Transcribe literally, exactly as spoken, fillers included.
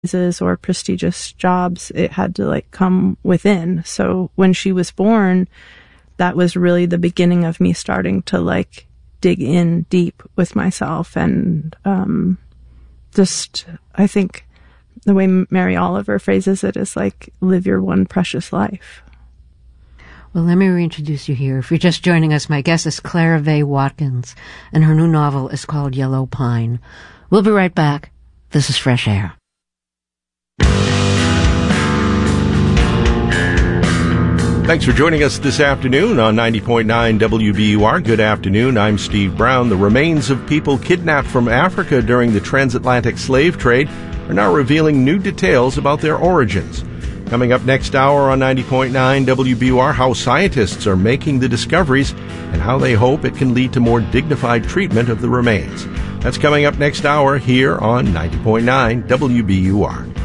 or prestigious jobs. It had to like come within. So when she was born, that was really the beginning of me starting to like dig in deep with myself. And um, just, I think the way Mary Oliver phrases it is like, live your one precious life. Well, let me reintroduce you here. If you're just joining us, my guest is Clara Vaye Watkins, and her new novel is called Yellow Pine. We'll be right back. This is Fresh Air. Thanks for joining us this afternoon on ninety point nine W B U R. Good afternoon. I'm Steve Brown. The remains of people kidnapped from Africa during the transatlantic slave trade are now revealing new details about their origins. Coming up next hour on ninety point nine W B U R, how scientists are making the discoveries and how they hope it can lead to more dignified treatment of the remains. That's coming up next hour here on ninety point nine W B U R.